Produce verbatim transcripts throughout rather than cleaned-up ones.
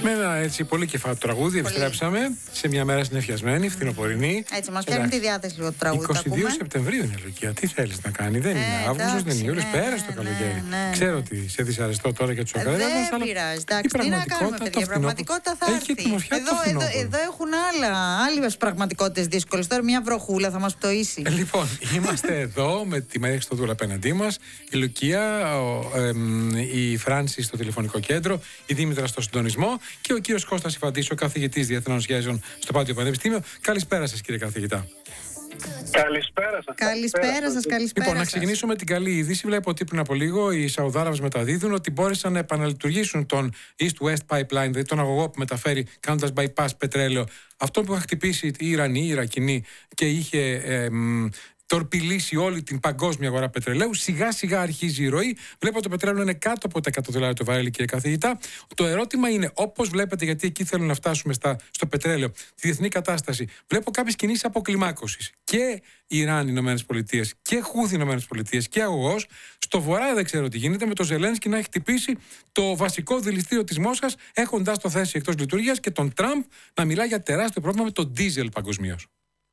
Με ένα έτσι πολύ κεφάτο τραγούδι επιστρέψαμε σε μια μέρα συνεφιασμένη, φθινοπορεινή. Έτσι, μας παίρνει τη διάθεση λίγο το τραγούδι. είκοσι δύο Σεπτεμβρίου είναι, Λουκία. Τι θέλεις να κάνει, δεν είναι ε, Αύγουστος, δεν είναι Ιούλιος, ναι, πέρασε το ναι, καλοκαίρι. ναι, ναι. Ξέρω ότι σε δυσαρεστώ τώρα για τους ακαδέμους, αλλά. Δεν πειράζει, εντάξει, τι να κάνουμε, παιδιά. Η πραγματικότητα θα έρθει. Εδώ, εδώ, εδώ έχουν άλλα, άλλες πραγματικότητες δύσκολες. Τώρα μια βροχούλα θα μας πτωίσει. Ε, λοιπόν, είμαστε εδώ με τη Μαρία Χριστοδούλου απέναντί μας, η Λουκία, ο, ε, η Φράνση στο τηλεφωνικό κέντρο, η Δήμητρα στο συντονισμό και ο κύριος Κώστας Ιφαντής, ο καθηγητής Διεθνών Σχέσεων στο Πάτιο Πανεπιστήμιο. Καλησπέρα σας, κύριε καθηγητά. Καλησπέρα σας. Καλησπέρα σας, καλησπέρα. Λοιπόν, να σας. ξεκινήσω με την καλή είδηση. Βλέπω ότι πριν από λίγο οι Σαουδάραβες μεταδίδουν ότι μπόρεσαν να επαναλειτουργήσουν τον East-West Pipeline, δηλαδή τον αγωγό που μεταφέρει κάνοντας bypass πετρέλαιο. Αυτό που είχα χτυπήσει οι Ιρανοί, οι Ιρακινοί και είχε ε, τορπιλήσει όλη την παγκόσμια αγορά πετρελαίου. Σιγά σιγά αρχίζει η ροή. Βλέπω το πετρέλαιο είναι κάτω από τα εκατό δολάρια το βαρέλι, κύριε καθηγητά. Το ερώτημα είναι, όπως βλέπετε, γιατί εκεί θέλουν να φτάσουμε στα, στο πετρέλαιο, τη διεθνή κατάσταση, βλέπω κάποιες κινήσεις αποκλιμάκωσης. Και Ιράν, Ηνωμένες Πολιτείες, και Χούθι, Ηνωμένες Πολιτείες, και αγωγός. Στο βορρά δεν ξέρω τι γίνεται, με το Ζελένσκι να έχει χτυπήσει το βασικό δηληστήριο της Μόσχας, έχοντας το θέσει εκτός λειτουργίας, και τον Τραμπ να μιλά για τεράστιο πρόβλημα με το ντίζελ παγκοσμίως.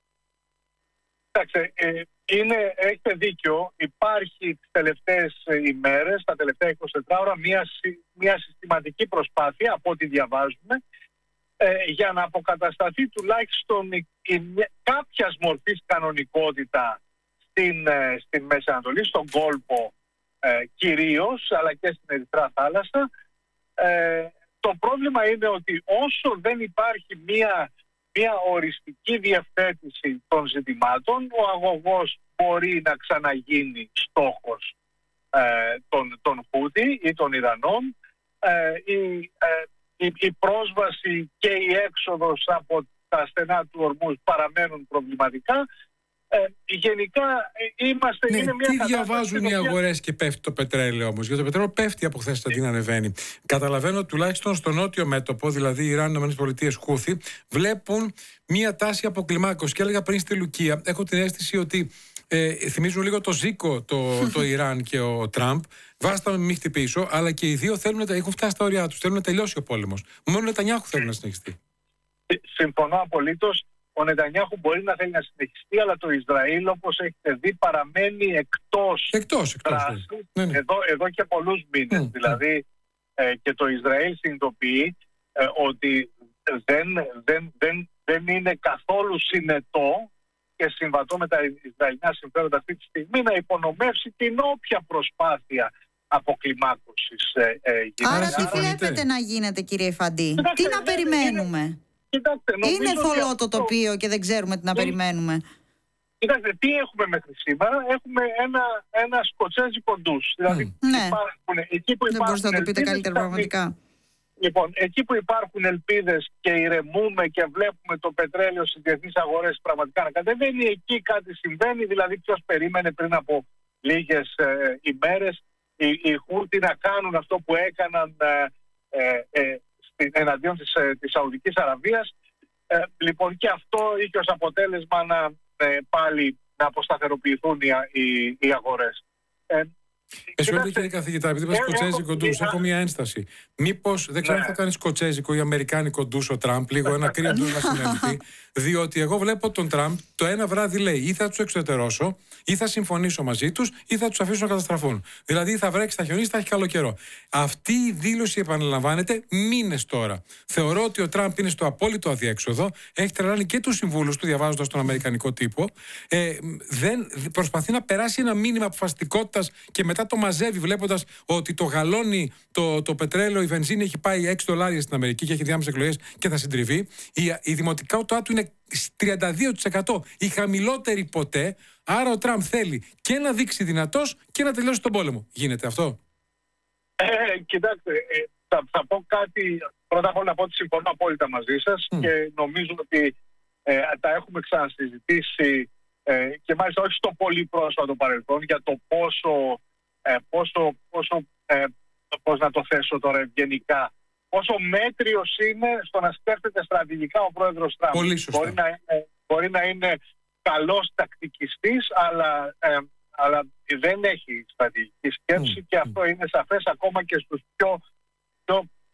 Κοιτάξτε, ε, είναι, έχετε δίκιο. Υπάρχει τις τελευταίες ημέρες, τα τελευταία είκοσι τέσσερις ώρα, μια, μια συστηματική προσπάθεια, από ό,τι διαβάζουμε, ε, για να αποκατασταθεί τουλάχιστον η, η, κάποιας μορφής κανονικότητα στην, ε, στην Μέση Ανατολή, στον κόλπο ε, κυρίως, αλλά και στην Ερυθρά Θάλασσα. Ε, το πρόβλημα είναι ότι όσο δεν υπάρχει μια μια οριστική διευθέτηση των ζητημάτων, ο αγωγός μπορεί να ξαναγίνει στόχος ε, των, των Χούθι ή των Ιρανών. Ε, η, ε, η, η πρόσβαση και η έξοδος από τα στενά του ορμούς παραμένουν προβληματικά. Ε, γενικά είμαστε... Ναι, είναι μια τι κατάσταση διαβάζουν οι αγορές και πέφτει το πετρέλαιο όμως? Γιατί το πετρέλαιο πέφτει από χθες την ανεβαίνει. Καταλαβαίνω τουλάχιστον στο νότιο μέτωπο, δηλαδή Ιράν, Ηνωμένες Πολιτείες, Χούθι, βλέπουν μία τάση αποκλιμάκωσης. Και έλεγα πριν στη Λουκία, έχω την αίσθηση ότι ε, θυμίζουν λίγο το Ζήκο το, το Ιράν και ο Τραμπ. Βάστα με μη χτυπήσω, αλλά και οι δύο θέλουν, έχουν φτάσει στα ωριά τους. Θέλουν να τελειώσει ο πόλεμος. Μόνο ο Νετανιάχου θέλει να συνεχιστεί. Συμφωνώ απολύτως. Ο Νετανιάχου μπορεί να θέλει να συνεχιστεί, αλλά το Ισραήλ, όπως έχετε δει, παραμένει εκτός, εκτός, εκτός δράσης, ναι. Ναι. Εδώ, εδώ και πολλούς μήνες. Mm, δηλαδή ε, και το Ισραήλ συνειδητοποιεί ε, ότι δεν, δεν, δεν, δεν είναι καθόλου συνετό και συμβατό με τα Ισραηλινά συμφέροντα αυτή τη στιγμή να υπονομεύσει την όποια προσπάθεια αποκλιμάκωσης ε, ε, γίνεται. Άρα τι βλέπετε να γίνεται, κύριε Ιφαντή? Τι να περιμένουμε? Είναι... Κοιτάξτε, είναι θολό αυτό... το τοπίο και δεν ξέρουμε τι να περιμένουμε. Κοιτάξτε, τι έχουμε μέχρι σήμερα? Έχουμε ένα, ένα σκοτσέζικο ντους. Δηλαδή, mm. υπάρχουν, εκεί που δεν μπορείτε να το πείτε καλύτερα πραγματικά. Λοιπόν, εκεί που υπάρχουν ελπίδες και ηρεμούμε και βλέπουμε το πετρέλαιο στις διεθνείς αγορές πραγματικά να κατεβαίνει, εκεί κάτι συμβαίνει. Δηλαδή, ποιος περίμενε πριν από λίγες ε, ημέρες οι, οι Χούθι να κάνουν αυτό που έκαναν ε, ε, ε, εναντίον της, της Σαουδικής Αραβίας. Ε, λοιπόν, και αυτό είχε ως αποτέλεσμα να ε, πάλι να αποσταθεροποιηθούν οι, οι, οι αγορές. Ε, Εσυγχωρείτε, κύριε καθηγητά, επειδή είπα σκοτσέζικο ντους, έχω μια ένσταση. Μήπως δεν ξέρω αν θα κάνει σκοτσέζικο ή αμερικάνικο ντους ο Τραμπ, λίγο ένα κρύο ντους να συνέλθει, διότι εγώ βλέπω τον Τραμπ το ένα βράδυ λέει ή θα τους εξωτερώσω, ή θα συμφωνήσω μαζί τους, ή θα τους αφήσω να καταστραφούν. Δηλαδή θα βρέξει, θα χιονίσει, θα έχει καλό καιρό. Αυτή η δήλωση επαναλαμβάνεται μήνες τώρα. Θεωρώ ότι ο Τραμπ είναι στο απόλυτο αδιέξοδο, έχει τρελάνει και τους συμβούλους του, διαβάζοντας τον αμερικανικό τύπο. Ε, δεν, προσπαθεί να περάσει ένα μήνυμα αποφασιστικότητας και μετά το μαζεύει, βλέποντας ότι το γαλόνι, το, το πετρέλαιο, η βενζίνη έχει πάει έξι δολάρια στην Αμερική και έχει διάμεσες εκλογές και θα συντριβεί. Η, η δημοτικότητά του είναι τριάντα δύο τοις εκατό, η χαμηλότερη ποτέ. Άρα ο Τραμπ θέλει και να δείξει δυνατός και να τελειώσει τον πόλεμο. Γίνεται αυτό? Ε, κοιτάξτε, ε, θα, θα πω κάτι. Πρώτα απ' όλα να πω ότι συμφωνώ απόλυτα μαζί σας mm. και νομίζω ότι ε, τα έχουμε ξανασυζητήσει ε, και μάλιστα όχι στο πολύ πρόσφατο παρελθόν για το πόσο, ε, πόσο, πόσο ε, πώς να το θέσω τώρα ευγενικά, πόσο μέτριος είναι στο να σκέφτεται στρατηγικά ο πρόεδρος Τραμπ. Πολύ σωστά. Μπορεί να είναι, μπορεί να είναι καλός τακτικιστής, αλλά, ε, αλλά δεν έχει στρατηγική σκέψη mm. και αυτό mm. είναι σαφές ακόμα και στους πιο, πιο ε,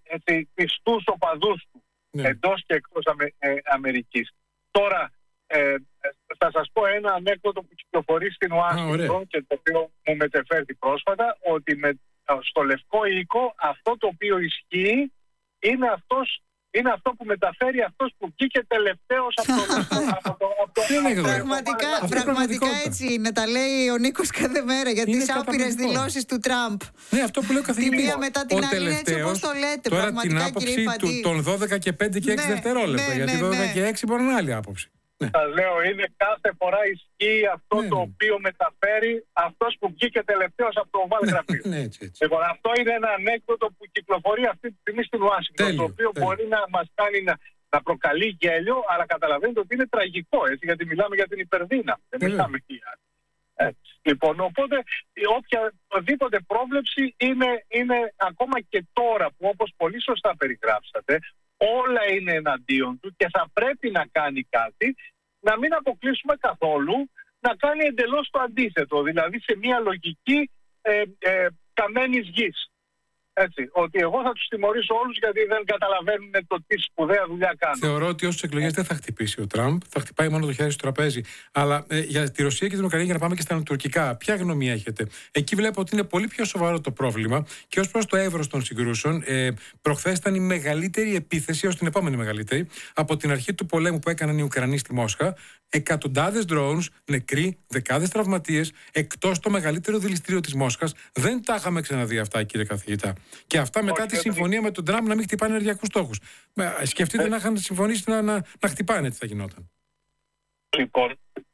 έτσι, πιστούς οπαδούς του, ναι, εντός και εκτός Αμε, ε, Αμερικής. Τώρα, ε, θα σας πω ένα ανέκδοτο που κυκλοφορεί στην Ουάσιγκτον και το οποίο μου μετεφέρθη πρόσφατα, ότι με, στο Λευκό Οίκο αυτό το οποίο ισχύει είναι, αυτός, είναι αυτό που μεταφέρει αυτός που βγήκε τελευταίος από το... Πραγματικά, πραγματικά έτσι είναι, τα λέει ο Νίκος κάθε μέρα για τις άπειρες δηλώσεις του Τραμπ. Ναι, αυτό που λέω καθηγητή. Τη μία μετά την άλλη, έτσι όπως το λέτε. Τώρα την άποψη του, των δώδεκα και πέντε και έξι δευτερόλεπτα, γιατί δώδεκα και έξι μπορεί να είναι άλλη άποψη. Ναι. Σας λέω, είναι κάθε φορά ισχύει αυτό, ναι, το οποίο μεταφέρει αυτός που βγήκε τελευταίος από το Oval γραφείο. Ναι, έτσι, έτσι. Λοιπόν, αυτό είναι ένα ανέκδοτο που κυκλοφορεί αυτή τη στιγμή στην Ουάσιγκτον, το οποίο τέλειο. μπορεί να μας κάνει να, να προκαλεί γέλιο, αλλά καταλαβαίνετε ότι είναι τραγικό, έτσι, γιατί μιλάμε για την υπερδύναμη. Δεν yeah. μιλάμε για... Έτσι. Λοιπόν, οπότε οποιαδήποτε πρόβλεψη είναι, είναι ακόμα και τώρα που, όπως πολύ σωστά περιγράψατε, όλα είναι εναντίον του και θα πρέπει να κάνει κάτι, να μην αποκλείσουμε καθόλου να κάνει εντελώς το αντίθετο, δηλαδή σε μια λογική ε, ε, καμένης γης. Έτσι, ότι εγώ θα τους τιμωρήσω όλους γιατί δεν καταλαβαίνουν το τι σπουδαία δουλειά κάνουν. Θεωρώ ότι όσες εκλογές δεν θα χτυπήσει ο Τραμπ, θα χτυπάει μόνο το χέρι στο τραπέζι. Αλλά ε, για τη Ρωσία και την Ουκρανία, για να πάμε και στα τουρκικά, ποια γνώμη έχετε? Εκεί βλέπω ότι είναι πολύ πιο σοβαρό το πρόβλημα και ως προς το εύρος των συγκρούσεων. Ε, προχθές ήταν η μεγαλύτερη επίθεση, ως την επόμενη μεγαλύτερη, από την αρχή του πολέμου που έκαναν οι Ουκρανοί στη Μόσχα. Εκατοντάδες drones, νεκροί, δεκάδες τραυματίες, εκτός το μεγαλύτερο δηληστήριο της Μόσχας. Δεν τα είχαμε ξαναδεί αυτά, κύριε καθηγητά. Και αυτά μετά Όχι, τη συμφωνία με τον Τραμπ να μην χτυπάνε ενεργειακούς στόχους. Σκεφτείτε ε... να είχαν συμφωνήσει να, να, να χτυπάνε, τι θα γινόταν. Λοιπόν,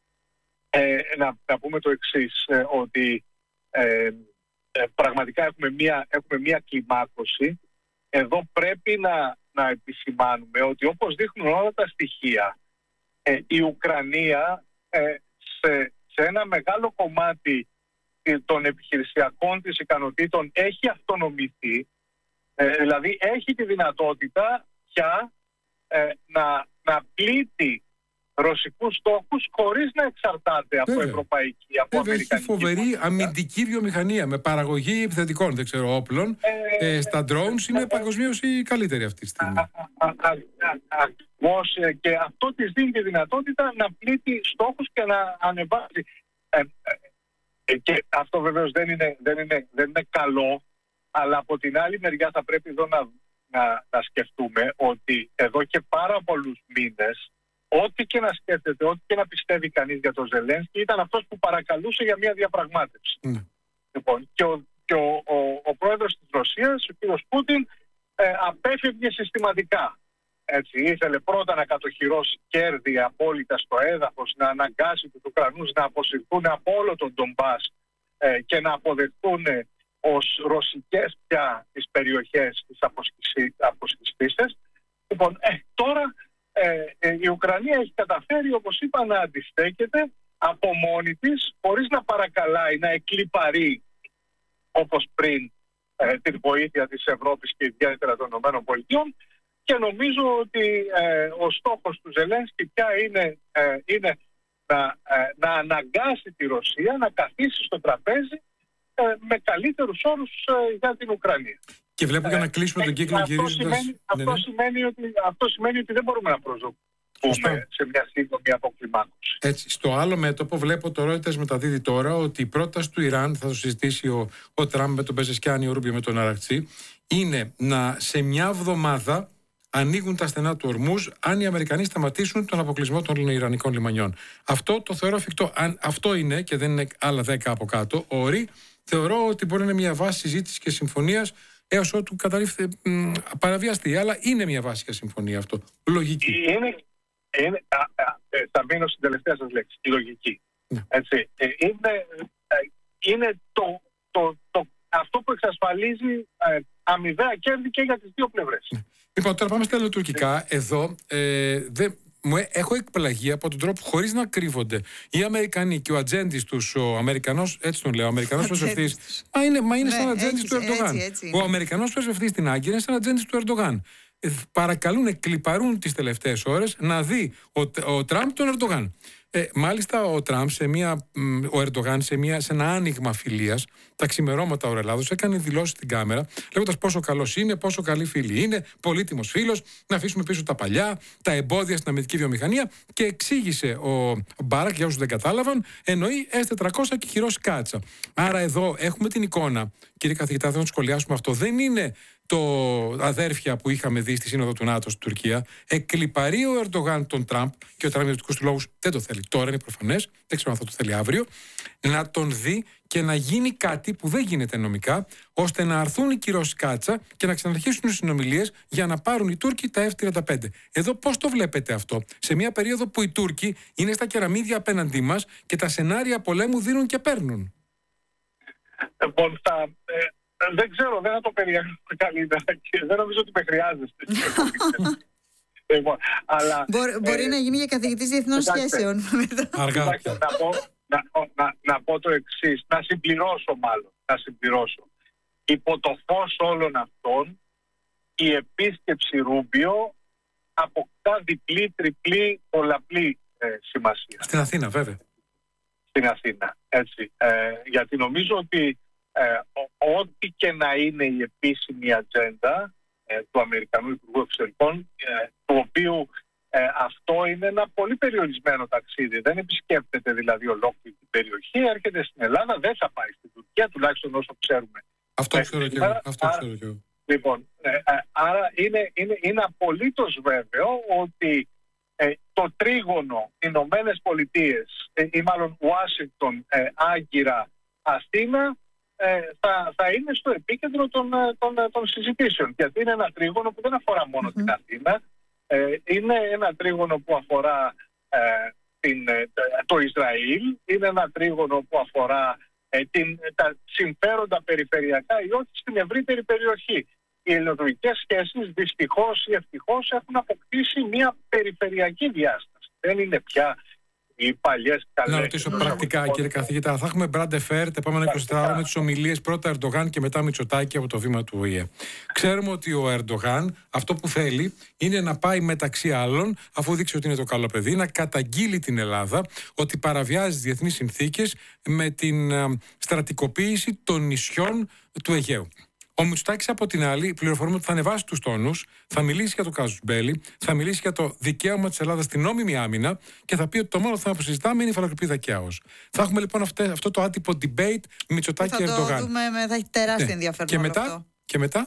ε, να, να πούμε το εξής, ε, ότι ε, ε, πραγματικά έχουμε μία, έχουμε μία κλιμάκωση. Εδώ πρέπει να, να επισημάνουμε ότι όπως δείχνουν όλα τα στοιχεία, ε, η Ουκρανία ε, σε, σε ένα μεγάλο κομμάτι των επιχειρησιακών της ικανοτήτων έχει αυτονομηθεί, ε, δηλαδή έχει τη δυνατότητα πια ε, να, να πλήττει ρωσικούς στόχους χωρίς να εξαρτάται από Βέβαια. ευρωπαϊκή, από Βέβαια, αμερικανική. Έχει φοβερή βιομηχανία. αμυντική βιομηχανία με παραγωγή επιθετικών, δεν ξέρω, όπλων. Ε, ε, στα drones είναι ε, παγκοσμίως η καλύτερη αυτή τη στιγμή. Ακριβώς, και αυτό της δίνει τη δυνατότητα να πλήττει στόχους και να ανεβάζει. Ε, ε, Και αυτό βεβαίως δεν είναι, δεν, είναι, δεν είναι καλό, αλλά από την άλλη μεριά θα πρέπει εδώ να, να, να σκεφτούμε ότι εδώ και πάρα πολλούς μήνες, ό,τι και να σκέφτεται, ό,τι και να πιστεύει κανείς για τον Ζελένσκι, ήταν αυτός που παρακαλούσε για μια διαπραγμάτευση. Mm. Λοιπόν, και ο, και ο, ο, ο πρόεδρος της Ρωσίας, ο κ. Πούτιν, ε, απέφευγε συστηματικά. Έτσι, ήθελε πρώτα να κατοχυρώσει κέρδη απόλυτα στο έδαφος, να αναγκάσει τους Ουκρανούς να αποσυρθούν από όλο τον Ντομπάς ε, και να αποδεχτούν ε, ως ρωσικές πια τις περιοχές της αποσχιστήσεις. Λοιπόν, ε, τώρα ε, ε, η Ουκρανία έχει καταφέρει, όπως είπα, να αντιστέκεται από μόνη της, χωρίς να παρακαλάει, να εκλιπαρεί όπως πριν ε, την βοήθεια της Ευρώπης και ιδιαίτερα των ΗΠΑ. Και νομίζω ότι ε, ο στόχος του Ζελένσκι πια είναι, ε, είναι να, ε, να αναγκάσει τη Ρωσία να καθίσει στο τραπέζι ε, με καλύτερους όρους ε, για την Ουκρανία. Και βλέπω για να κλείσουμε ε, τον κύκλο αυτό γυρίζοντας... Σημαίνει, αυτό, ναι, ναι. Σημαίνει ότι, αυτό σημαίνει ότι δεν μπορούμε να προσδοκούμε σε μια σύντομη αποκλιμάκωση. Έτσι, στο άλλο μέτωπο βλέπω το Reuters μεταδίδει τώρα ότι η πρόταση του Ιράν, θα το συζητήσει ο, ο Τραμπ με τον Πεζεσκιάνη, ο Ρούμπιο με τον Αρακτσί, είναι να σε μια εβδομάδα ανοίγουν τα στενά του Ορμούζ αν οι Αμερικανοί σταματήσουν τον αποκλεισμό των Ιρανικών λιμανιών. Αυτό το θεωρώ εφικτό. Αν αυτό είναι και δεν είναι άλλα δέκα από κάτω όροι, θεωρώ ότι μπορεί να είναι μια βάση συζήτηση και συμφωνίας έως ότου καταρρίφθει, παραβιαστεί. Αλλά είναι μια βάση για συμφωνία αυτό. Λογική. Είναι, είναι, α, α, ε, θα μείνω στην τελευταία σας λέξη. Λογική. Ναι. Έτσι, ε, είναι ε, είναι το, το, το, αυτό που εξασφαλίζει ε, αμοιβαία κέρδη και για τις δύο πλευρές. Ναι. Λοιπόν, τώρα πάμε στα ελληνοτουρκικά. Εδώ ε, δε, μου, έχω εκπλαγεί από τον τρόπο, χωρίς να κρύβονται, οι Αμερικανοί και ο ατζέντης τους, ο Αμερικανός, έτσι τον λέω, ο Αμερικανός πρεσβευτής. Μα είναι, μα είναι ναι, σαν ατζέντης του Ερντογάν. Έτσι, έτσι. Ο Αμερικανός πρεσβευτής στην Άγκυρα είναι σαν ατζέντης του Ερντογάν. παρακαλούν, κλιπαρούν τις τελευταίες ώρες να δει ο, ο Τραμπ τον Ερντογάν. Ε, μάλιστα ο Τραμπ, σε μια, ο Ερντογάν, σε, μια, σε ένα άνοιγμα φιλίας, τα ξημερώματα ο Ελλάδος, έκανε δηλώσεις στην κάμερα, λέγοντας πόσο καλός είναι, πόσο καλή φίλη είναι, πολύτιμος φίλος, να αφήσουμε πίσω τα παλιά, τα εμπόδια στην αμυντική βιομηχανία, και εξήγησε ο Μπάρακ, για όσους δεν κατάλαβαν, εννοεί ες τετρακόσια και χειρός κάτσα. Άρα εδώ έχουμε την εικόνα, κύριε καθηγητά, θέλω να το σχολιάσουμε αυτό. Δεν είναι το αδέρφια που είχαμε δει στη Σύνοδο του ΝΑΤΟ στην Τουρκία. Εκλιπαρεί ο Ερντογάν τον Τραμπ, και ο Τραμπ για τους λόγους δεν το θέλει τώρα, είναι προφανές, δεν ξέρω αν θα το θέλει αύριο, να τον δει και να γίνει κάτι που δεν γίνεται νομικά, ώστε να αρθούν οι κυρώσεις κάτσα και να ξαναρχίσουν οι συνομιλίες για να πάρουν οι Τούρκοι τα εφ τριάντα πέντε. Εδώ πώς το βλέπετε αυτό, σε μια περίοδο που οι Τούρκοι είναι στα κεραμίδια απέναντί μας και τα σενάρια πολέμου δίνουν και παίρνουν? Λοιπόν, θα, ε, δεν ξέρω, δεν θα το περιέχω καλύτερα και δεν νομίζω ότι με χρειάζεστε. Λοιπόν, αλλά, Μπορεί, μπορεί ε, να γίνει για καθηγητής διεθνών σχέσεων. Αργά. να, πω, να, να, να πω το εξής, να συμπληρώσω μάλλον, να συμπληρώσω. Υπό το φως όλων αυτών, η επίσκεψη Ρούμπιο αποκτά διπλή, τριπλή, πολλαπλή ε, σημασία. Στην Αθήνα, βέβαια. Στην Αθήνα, έτσι. Ε, γιατί νομίζω ότι ε, ό,τι και να είναι η επίσημη ατζέντα ε, του Αμερικανού Υπουργού Εξωτερικών, ε, του οποίου ε, αυτό είναι ένα πολύ περιορισμένο ταξίδι. Δεν επισκέπτεται δηλαδή ολόκληρη την περιοχή, έρχεται στην Ελλάδα, δεν θα πάει στην Τουρκία, τουλάχιστον όσο ξέρουμε. Αυτό ξέρω και εγώ. Αυτό ξέρω και εγώ. Λοιπόν, ε, ε, άρα είναι, είναι, είναι απολύτως βέβαιο ότι ε, το τρίγωνο Ηνωμένες Πολιτείες ε, ή μάλλον Ουάσιγκτον, ε, Άγκυρα, Αθήνα ε, θα, θα είναι στο επίκεντρο των, των, των συζητήσεων. Γιατί είναι ένα τρίγωνο που δεν αφορά μόνο mm-hmm. την Αθήνα, ε, είναι ένα τρίγωνο που αφορά ε, την, το Ισραήλ, είναι ένα τρίγωνο που αφορά ε, την, τα συμφέροντα περιφερειακά ή όχι στην ευρύτερη περιοχή. Οι ελληνοτουρκικές σχέσεις δυστυχώς ή ευτυχώς έχουν αποκτήσει μια περιφερειακή διάσταση. Δεν είναι πια οι παλιές καλές. Να ρωτήσω πρακτικά, κύριε καθηγητά, θα έχουμε Brand Affair τα επόμενα είκοσι τέσσερις ώρα με τις ομιλίες πρώτα Ερντογάν και μετά Μητσοτάκη από το βήμα του Ο Η Ε. Ξέρουμε ότι ο Ερντογάν αυτό που θέλει είναι να πάει μεταξύ άλλων, αφού δείξει ότι είναι το καλό παιδί, να καταγγείλει την Ελλάδα ότι παραβιάζει τις διεθνείς συνθήκες με την στρατικοποίηση των νησιών του Αιγαίου. Ο Μητσοτάκης από την άλλη, πληροφορούμε ότι θα ανεβάσει τους τόνους, θα μιλήσει για το κάζους μπέλι, θα μιλήσει για το δικαίωμα της Ελλάδας στην νόμιμη άμυνα και θα πει ότι το μόνο θέμα που συζητάμε είναι η υφαλοκρηπίδα Κιάος. Θα έχουμε λοιπόν αυτέ, αυτό το άτυπο debate Μητσοτάκη και Ερντογάν. Θα το δούμε, θα έχει τεράστιο ναι. ενδιαφέρον. Και μετά, αυτό. και μετά.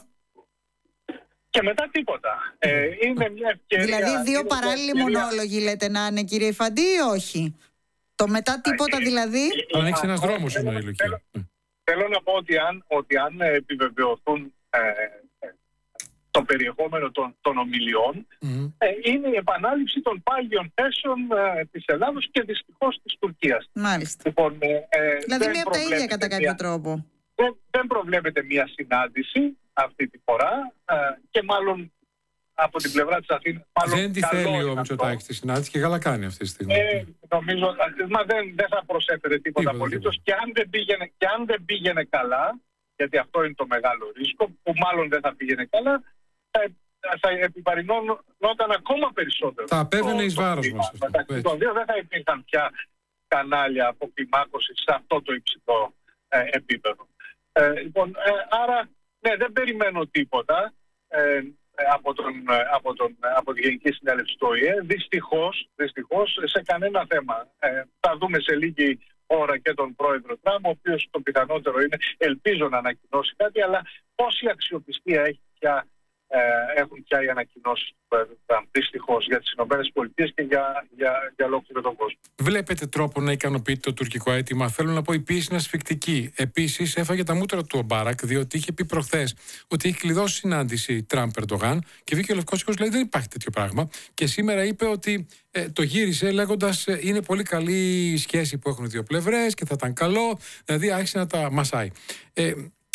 Και μετά τίποτα. Ε, είναι μια ευκαιρία. Δηλαδή δύο παράλληλοι ευκαιρία... μονόλογοι λέτε να είναι, κύριε Υφαντή, ή όχι? Το μετά τίποτα δηλαδή. Αν έχει ένας δρόμος είναι η Λουκία. Θέλω να πω ότι αν, ότι αν επιβεβαιωθούν ε, ε, το περιεχόμενο των, των ομιλιών, mm-hmm. ε, είναι η επανάληψη των πάγιων θέσεων ε, της Ελλάδος και δυστυχώς της Τουρκίας. Μάλιστα. Λοιπόν, ε, δηλαδή μία από τα ίδια κατά κάποιο τρόπο. Δεν, δεν προβλέπεται μία συνάντηση αυτή τη φορά ε, και μάλλον από την πλευρά της Αθήνας. Δεν τη θέλει ο Μητσοτάκης τη συνάντηση και καλά κάνει αυτή τη στιγμή. Ε, νομίζω μα δεν, δεν θα προσέφερε τίποτα απολύτως. Και, αν δεν πήγαινε, και αν δεν πήγαινε καλά, γιατί αυτό είναι το μεγάλο ρίσκο, που μάλλον δεν θα πήγαινε καλά, θα, θα επιβαρυνόταν ακόμα περισσότερο. Θα απέβαινε εις βάρος μας. Μεταξύ των δύο δεν θα υπήρχαν πια κανάλια αποκλιμάκωσης σε αυτό το υψηλό ε, επίπεδο. Ε, λοιπόν, ε, άρα, ναι, δεν περιμένω τίποτα. Ε, Από, τον, από, τον, από τη Γενική Συνέλευση του Ο Η Ε. Δυστυχώς, δυστυχώς σε κανένα θέμα. Ε, θα δούμε σε λίγη ώρα και τον πρόεδρο Τραμπ, ο οποίος το πιθανότερο είναι, ελπίζω να ανακοινώσει κάτι, αλλά πόση αξιοπιστία έχει πια, ε, έχουν πια οι ανακοινώσεις του πρόεδρου Τραμπ, δυστυχώς, για τις ΗΠΑ και για, για, για ολόκληρο τον κόσμο. Βλέπετε τρόπο να ικανοποιείται το τουρκικό αίτημα? Θέλω να πω, η πίεση είναι ασφικτική. Επίσης, έφαγε τα μούτρα του ο Μπάρακ, διότι είχε πει προχθές ότι έχει κλειδώσει συνάντηση Τραμπ-Ερντογάν και βγήκε ο Λευκός Οίκος, λέει δεν υπάρχει τέτοιο πράγμα. Και σήμερα είπε ότι ε, το γύρισε λέγοντας ε, είναι πολύ καλή η σχέση που έχουν οι δύο πλευρές και θα ήταν καλό. Δηλαδή άρχισε να τα μασάει. Ε,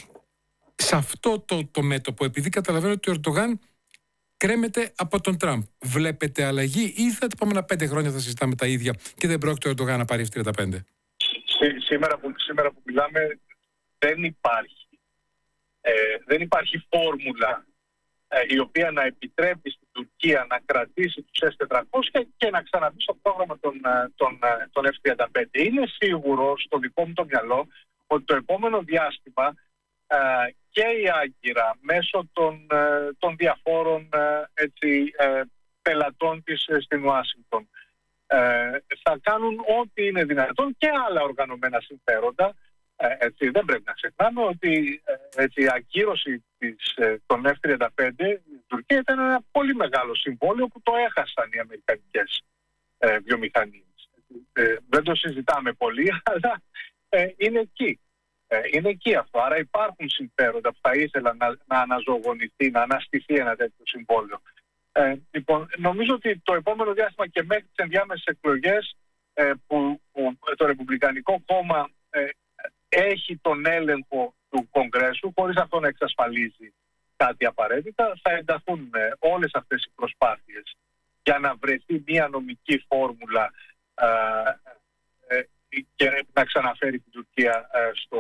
σε αυτό το, το μέτωπο, επειδή καταλαβαίνω ότι ο Ερντογάν κρέμεται από τον Τραμπ, βλέπετε αλλαγή ή θα τα επόμενα πέντε χρόνια θα συζητάμε τα ίδια και δεν πρόκειται ο Ερντογάν να πάρει εφ τριάντα πέντε? Σήμερα που, σήμερα που μιλάμε δεν υπάρχει, ε, δεν υπάρχει φόρμουλα η οποία να επιτρέπει στην Τουρκία να κρατήσει τους ες τετρακόσια και να ξαναμπεί στο πρόγραμμα των, των, των εφ τριάντα πέντε. Είναι σίγουρο στο δικό μου το μυαλό ότι το επόμενο διάστημα ε, και η Άγκυρα μέσω των, ε, των διαφόρων ε, έτσι, ε, πελατών της ε, στην Ουάσιγκτον ε, θα κάνουν ό,τι είναι δυνατόν και άλλα οργανωμένα συμφέροντα. Ε, έτσι, δεν πρέπει να ξεχνάμε ότι ε, έτσι, η ακύρωση της, ε, των εφ τριάντα πέντε στην Τουρκία ήταν ένα πολύ μεγάλο συμβόλαιο που το έχασαν οι αμερικανικές ε, βιομηχανίες. Ε, δεν το συζητάμε πολύ, αλλά ε, είναι εκεί. Ε, είναι εκεί αυτό. Άρα υπάρχουν συμφέροντα που θα ήθελαν να, να αναζωογονηθεί, να αναστηθεί ένα τέτοιο συμβόλαιο. Ε, λοιπόν, νομίζω ότι το επόμενο διάστημα και μέχρι τις ενδιάμεσες εκλογές ε, που, που το Ρεπουμπλικανικό Κόμμα ε, έχει τον έλεγχο του Κογκρέσου, χωρίς αυτό να εξασφαλίζει κάτι απαραίτητα, θα ενταθούν ε, όλες αυτές οι προσπάθειες για να βρεθεί μια νομική φόρμουλα ε, ε, και να ξαναφέρει την Τουρκία ε, στο,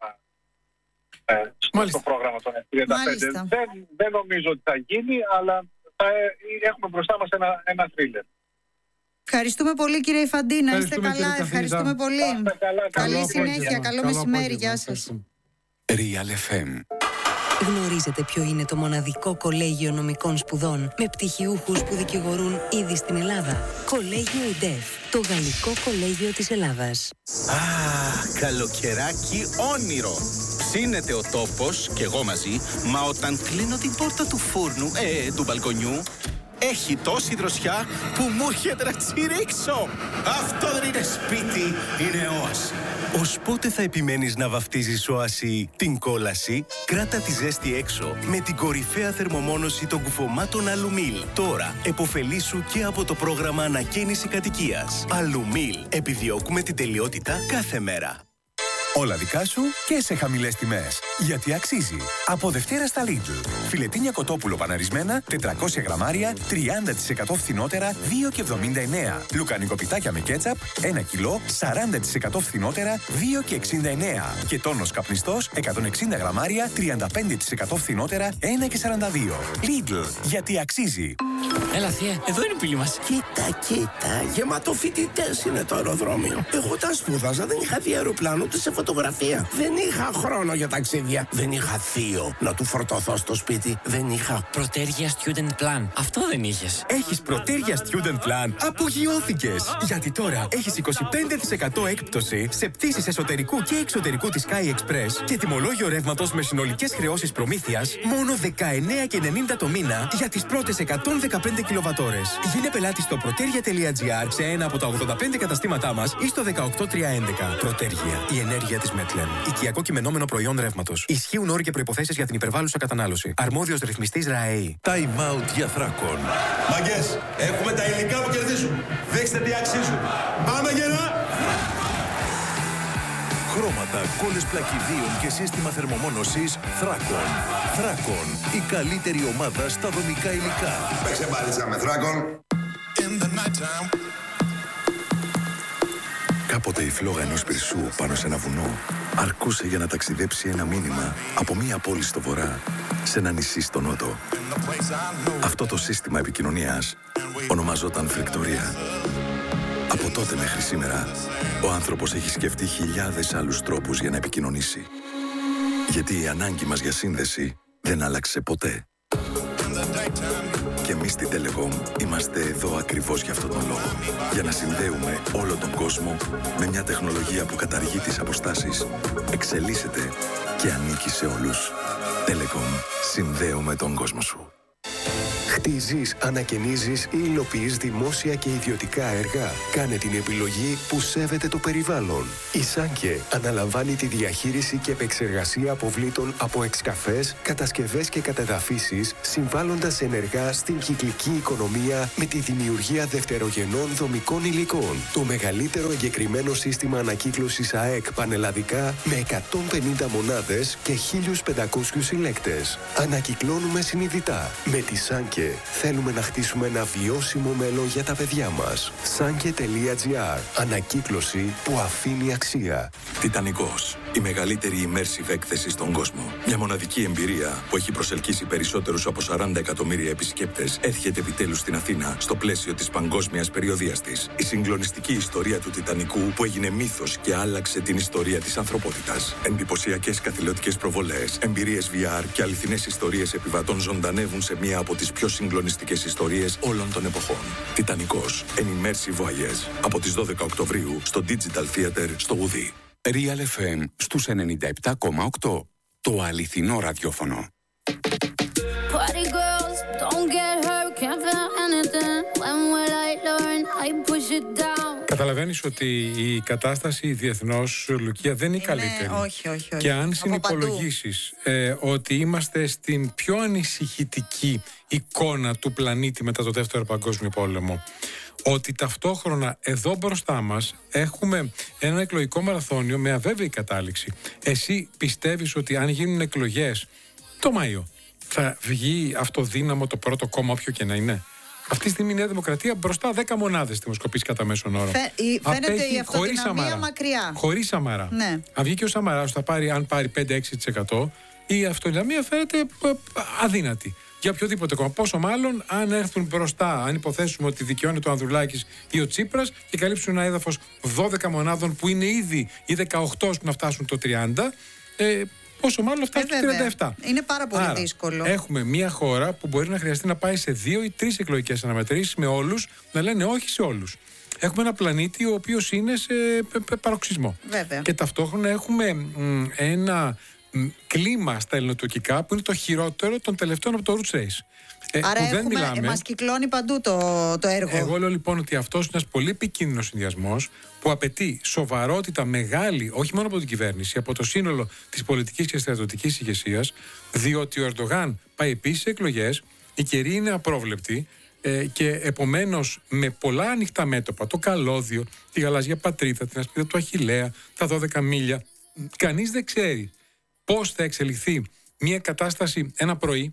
ε, στο, στο πρόγραμμα των εφ τριάντα πέντε. Δεν, δεν νομίζω ότι θα γίνει, αλλά θα έχουμε μπροστά μας ένα, ένα θρίλερ. Ευχαριστούμε πολύ, κύριε Ιφαντή. Να είστε καλά. Ευχαριστούμε πολύ. Καλά, καλή καλό συνέχεια. απόγευμα. Καλό μεσημέρι. Γεια σας. Real εφ εμ. Γνωρίζετε ποιο είναι το μοναδικό κολέγιο νομικών σπουδών με πτυχιούχους που δικηγορούν ήδη στην Ελλάδα? Κολέγιο ΙΝΤΕΦ, το γαλλικό κολέγιο της Ελλάδας. Α, καλοκαιράκι όνειρο. Ψήνεται ο τόπος και εγώ μαζί, μα όταν κλείνω την πόρτα του φούρνου, ε, του μπαλκονιού, έχει τόση δροσιά που μου έρχεται να τσιρίξω. Αυτό δεν είναι σπίτι, είναι όαση. Ως πότε θα επιμένεις να βαφτίζεις όαση την κόλαση? Κράτα τη ζέστη έξω με την κορυφαία θερμομόνωση των κουφωμάτων Αλουμίλ. Τώρα εποφελήσου και από το πρόγραμμα ανακαίνιση κατοικίας. Αλουμίλ. Επιδιώκουμε την τελειότητα κάθε μέρα. Όλα δικά σου και σε χαμηλές τιμές. Γιατί αξίζει. Από Δευτέρα στα Lidl. Φιλετίνια κοτόπουλο παναρισμένα, τετρακόσια γραμμάρια, τριάντα τοις εκατό φθηνότερα, δύο και εβδομήντα εννέα. Λουκανικό πιτάκια με κέτσαπ, ένα κιλό, σαράντα τοις εκατό φθηνότερα, δύο και εξήντα εννέα. Και τόνος καπνιστός, εκατόν εξήντα γραμμάρια, τριάντα πέντε τοις εκατό φθηνότερα, ένα και σαράντα δύο. Lidl. Γιατί αξίζει. Έλα, θεία, εδώ είναι η πύλη μας. Κοίτα, κοίτα, γεμάτο φοιτητές είναι το αεροδρόμιο. Εγώ τα σπούδαζα, δεν είχα δει αεροπλάνο ούτε σε φωτογραφία. Δεν είχα χρόνο για ταξίδια. Δεν είχα θείο να του φορτωθώ στο σπίτι. Δεν είχα Πρωτέργεια Student Plan. Αυτό δεν είχες. Έχεις Πρωτέργεια Student Plan. Απογειώθηκες. Γιατί τώρα έχεις είκοσι πέντε τοις εκατό έκπτωση σε πτήσεις εσωτερικού και εξωτερικού της Sky Express και τιμολόγιο ρεύματος με συνολικές χρεώσεις προμήθειας μόνο δεκαεννέα και ενενήντα το μήνα για τις πρώτες εκατόν δεκαπέντε κιλοβατόρες. Γίνε πελάτη στο πρωτέργεια τελεία τζι άρ σε ένα από τα ογδόντα πέντε καταστήματά μας ή στο δεκαοκτώ τριακόσια έντεκα. Πρωτέργεια. Η ενέργεια της Μέτλεν. Οικιακό κειμενόμενο προϊόν ρεύματος. Ισχύουν όροι και προϋποθέσεις για την υπερβάλλουσα κατανάλωση. Αρμόδιος ρυθμιστής ΡΑΕΗ. Time out για Θράκον. Μαγκές, έχουμε τα υλικά που κερδίζουν. Δείξτε τι αξίζουν. Πάμε γερά! Χρώματα, κόλλες πλακιδίων και σύστημα θερμομόνωσης Θράκον. Θράκον, η καλύτερη ομάδα στα δομικά υλικά. Παίξε μπάλιτσα με Θράκον. Κάποτε η φλόγα ενός πυρσού πάνω σε ένα βουνό αρκούσε για να ταξιδέψει ένα μήνυμα από μία πόλη στο βορρά σε ένα νησί στο νότο. Αυτό το σύστημα επικοινωνίας ονομαζόταν φρικτορία. Από τότε μέχρι σήμερα, ο άνθρωπος έχει σκεφτεί χιλιάδες άλλους τρόπους για να επικοινωνήσει. Γιατί η ανάγκη μας για σύνδεση δεν άλλαξε ποτέ. Και εμείς στην Telecom είμαστε εδώ ακριβώς για αυτόν τον λόγο. Για να συνδέουμε όλο τον κόσμο με μια τεχνολογία που καταργεί τις αποστάσεις, εξελίσσεται και ανήκει σε όλους. Telecom. Συνδέουμε τον κόσμο σου. Χτίζεις, ανακαινίζεις ή υλοποιείς δημόσια και ιδιωτικά έργα. Κάνε την επιλογή που σέβεται το περιβάλλον. Η Σάνκε αναλαμβάνει τη διαχείριση και επεξεργασία αποβλήτων από εξκαφές, κατασκευές και κατεδαφίσεις, συμβάλλοντας ενεργά στην κυκλική οικονομία με τη δημιουργία δευτερογενών δομικών υλικών. Το μεγαλύτερο εγκεκριμένο σύστημα ανακύκλωσης ΑΕΚ πανελλαδικά με εκατόν πενήντα μονάδες και χίλιους πεντακόσιους συλλέκτες. Ανακυκλώνουμε συνειδητά. Με τη Σάνκε θέλουμε να χτίσουμε ένα βιώσιμο μέλλον για τα παιδιά μας. Σάνκε τελεία τζι άρ. Ανακύκλωση που αφήνει αξία. Τιτανικός. Η μεγαλύτερη immersive έκθεση στον κόσμο. Μια μοναδική εμπειρία που έχει προσελκύσει περισσότερους από σαράντα εκατομμύρια επισκέπτες έρχεται επιτέλους στην Αθήνα στο πλαίσιο της παγκόσμιας περιοδείας της. Η συγκλονιστική ιστορία του Τιτανικού που έγινε μύθος και άλλαξε την ιστορία της ανθρωπότητας. Εντυπωσιακές καθηλωτικές προβολές, εμπειρίες βι αρ και αληθινές ιστορίες επιβατών ζωντανεύουν σε μία από τις πιο συγκλονιστικές ιστορίες όλων των εποχών. Τιτανικός, an immersive voyage. Από τις δώδεκα Οκτωβρίου στο Digital Theater στο Γουδί. Real εφ εμ στους ενενήντα επτά κόμμα οκτώ. Το αληθινό ραδιόφωνο. Καταλαβαίνεις ότι η κατάσταση διεθνώς, Λουκία, δεν είναι η καλύτερη. Όχι, όχι, όχι. Και αν συνυπολογίσεις ε, ότι είμαστε στην πιο ανησυχητική εικόνα του πλανήτη μετά το Δεύτερο Παγκόσμιο Πόλεμο, ότι ταυτόχρονα εδώ μπροστά μας έχουμε ένα εκλογικό μαραθώνιο με αβέβαιη κατάληξη. Εσύ πιστεύεις ότι αν γίνουν εκλογές το Μάιο θα βγει αυτοδύναμο το πρώτο κόμμα, όποιο και να είναι? Αυτή τη στιγμή η Νέα Δημοκρατία μπροστά δέκα μονάδες δημοσκοπήσεις κατά μέσον όρο. Φε, φαίνεται Απέχει η αυτοδυναμία μακριά. Χωρίς Σαμαρά. Ναι. Αν βγει και ο Σαμαράς θα πάρει, αν πάρει πέντε με έξι τοις εκατό, η αυτοδυναμία φαίνεται αδύνατη. Για οποιοδήποτε κόμμα. Πόσο μάλλον αν έρθουν μπροστά, αν υποθέσουμε ότι δικαιώνει ο Ανδρουλάκης ή ο Τσίπρας και καλύψουν ένα έδαφος δώδεκα μονάδων που είναι ήδη οι δεκαοκτώ να φτάσουν το τριάντα. Ε, Πόσο μάλλον φτάσει στο τριάντα επτά. Είναι πάρα πολύ Άρα, δύσκολο. Έχουμε μια χώρα που μπορεί να χρειαστεί να πάει σε δύο ή τρεις εκλογικές αναμετρήσεις με όλους να λένε όχι σε όλους. Έχουμε ένα πλανήτη ο οποίος είναι σε παροξισμό. Βέβαια. Και ταυτόχρονα έχουμε μ, ένα μ, κλίμα στα ελληνοτουρκικά που είναι το χειρότερο των τελευταίων από το Roots Race. Ε, Άρα που δεν έχουμε, μιλάμε. μας κυκλώνει παντού το, το έργο. Εγώ λέω λοιπόν ότι αυτός είναι ένας πολύ επικίνδυνος συνδυασμός που απαιτεί σοβαρότητα μεγάλη, όχι μόνο από την κυβέρνηση, από το σύνολο της πολιτικής και στρατιωτικής ηγεσίας, διότι ο Ερντογάν πάει επίσης σε εκλογές, η καιρή είναι απρόβλεπτη ε, και επομένως με πολλά ανοιχτά μέτωπα, το καλώδιο, τη γαλάζια πατρίδα, την ασπίδα του Αχιλλέα, τα δώδεκα μίλια, κανείς δεν ξέρει πώς θα εξελιχθεί μια κατάσταση ένα πρωί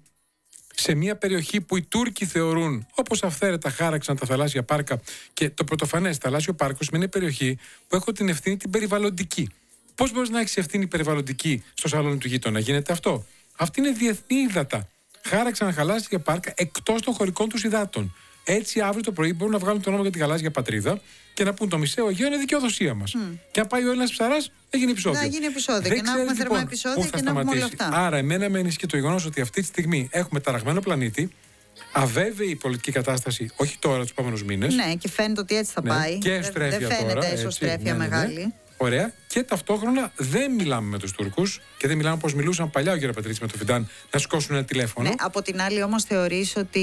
σε μια περιοχή που οι Τούρκοι θεωρούν, όπως αυθαίρετα χάραξαν τα θαλάσσια πάρκα, και το πρωτοφανές θαλάσσιο πάρκο σημαίνει περιοχή που έχω την ευθύνη την περιβαλλοντική. Πώς μπορείς να έχεις ευθύνη περιβαλλοντική στο σαλόνι του γείτονα? Γίνεται αυτό? Αυτή είναι διεθνή ύδατα. Χάραξαν θαλάσσια πάρκα εκτός των χωρικών τους υδάτων. Έτσι, αύριο το πρωί μπορούν να βγάλουν το νόμο για τη γαλάζια πατρίδα και να πούν το μισαίο Αιγαίο είναι δικαιοδοσία μας. Mm. Και αν πάει ο Έλληνας ψαράς, έγινε επεισόδιο. Να γίνει επεισόδιο Δεν και να έχουμε λοιπόν, θερμά επεισόδια και να έχουμε όλα αυτά. Άρα, εμένα με ενισχύει το γεγονός ότι αυτή τη στιγμή έχουμε ταραγμένο πλανήτη, αβέβαιη πολιτική κατάσταση, όχι τώρα, τους επόμενους μήνες. Ναι, και φαίνεται ότι έτσι θα ναι, πάει. Και εσωστρέφεια δεν φαίνεται τώρα. εσωστρέφεια ναι, ναι, ναι. μεγάλη. Ωραία. Και ταυτόχρονα δεν μιλάμε με τους Τούρκους και δεν μιλάμε όπως μιλούσαν παλιά ο κ. Πατρίτσι με το Φιντάν να σηκώσουν ένα τηλέφωνο. Ναι, από την άλλη όμως θεωρείς ότι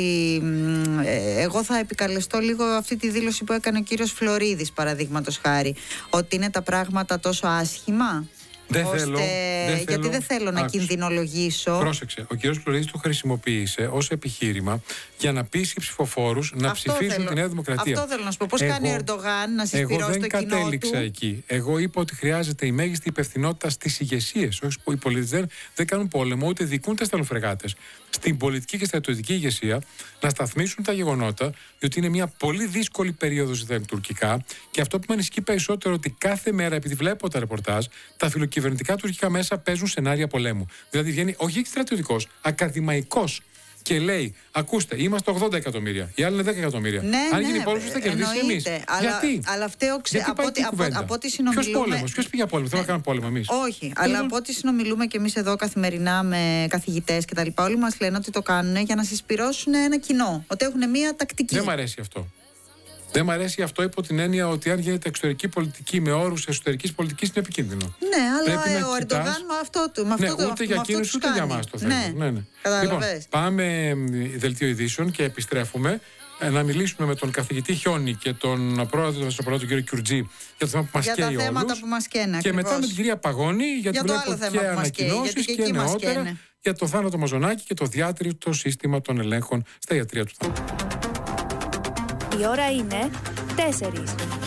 ε, εγώ θα επικαλεστώ λίγο αυτή τη δήλωση που έκανε ο κύριος Φλωρίδης, παραδείγματος χάρη, ότι είναι τα πράγματα τόσο άσχημα. Δεν ώστε... θέλω, δεν γιατί θέλω, δεν θέλω να άκουσε. κινδυνολογήσω. Πρόσεξε, ο κ. Φλωρίδης το χρησιμοποίησε ως επιχείρημα για να πείσει ψηφοφόρους να αυτό ψηφίσουν θέλω, τη Νέα Δημοκρατία. Αυτό θέλω να σου πω. Πώς κάνει ο Ερντογάν να συσπυρώσει το κοινό του? Εγώ δεν κατέληξα εκεί. Εγώ είπα ότι χρειάζεται η μέγιστη υπευθυνότητα στις ηγεσίες. Όχι, οι πολίτες δεν, δεν κάνουν πόλεμο, ούτε δικούν τα σταλοφρεγάτες. Στην πολιτική και στρατιωτική ηγεσία να σταθμίσουν τα γεγονότα, διότι είναι μια πολύ δύσκολη περίοδος στα τουρκικά. Και αυτό που με ανησυχεί περισσότερο, ότι κάθε μέρα, επειδή βλέπω τα ρεπορτάζ, τα φιλοκυβερνητικά τουρκικά μέσα παίζουν σενάρια πολέμου. Δηλαδή βγαίνει όχι στρατιωτικός, ακαδημαϊκός. Και λέει, ακούστε, είμαστε ογδόντα εκατομμύρια, οι άλλοι είναι δέκα εκατομμύρια. Ναι, αν ναι, γίνει πόλεμος, θα κερδίσουμε εμείς. Αλλά, Γιατί? Αλλά φταίω, ξε... Γιατί από, ό,τι, από, από ό,τι συνομιλούμε. Ποιος πόλεμος, ποιος πήγε πόλεμο, θέλω να κάνουμε πόλεμο εμείς. Όχι, αλλά από ό,τι συνομιλούμε και εμείς εδώ καθημερινά με καθηγητές κτλ. Όλοι μας λένε ότι το κάνουν για να συσπυρώσουν ένα κοινό. Ότι έχουν μία τακτική. Δεν μ' αρέσει αυτό. Δεν μ' αρέσει αυτό υπό την έννοια ότι αν γίνεται εξωτερική πολιτική με όρους εσωτερικής πολιτικής είναι επικίνδυνο. Ναι, αλλά ο Ερντογάν με αυτό του. Με αυτό ναι, το, ούτε για εκείνους ούτε για μας το θέμα. Ναι, ναι, ναι. Λοιπόν, πάμε δελτίο ειδήσεων και επιστρέφουμε να μιλήσουμε με τον καθηγητή Χιόνι και τον πρόεδρο του τον κύριο Κιουρτζή για το θέμα που μας καίει όλους. Για τα θέματα που μας καίνε. Και μετά με την κυρία Παγώνη, γιατί για βλέπω και ανακοινώσεις και, και νεότερα για το θάνατο Μαζονάκη και το διάτριτο σύστημα των ελέγχων στα ιατρεία του. Η ώρα είναι τέσσερις.